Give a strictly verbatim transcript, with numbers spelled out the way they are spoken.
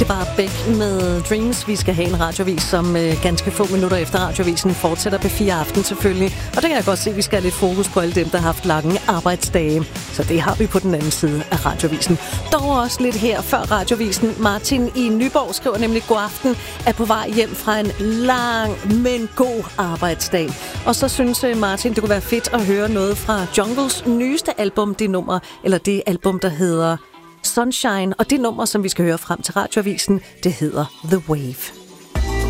Det er bare Beck med Dreams. Vi skal have en radiovis, som øh, ganske få minutter efter radiovisen fortsætter på fire aften selvfølgelig. Og der kan jeg godt se, at vi skal have lidt fokus på alle dem, der har haft lange arbejdsdage. Så det har vi på den anden side af radiovisen. Dog også lidt her før radiovisen. Martin i Nyborg skriver nemlig: god aften, er på vej hjem fra en lang, men god arbejdsdag. Og så synes Martin, det kunne være fedt at høre noget fra Jungles nyeste album, det nummer, eller det album, der hedder Sunshine, og det nummer, som vi skal høre frem til radioavisen, det hedder The Wave.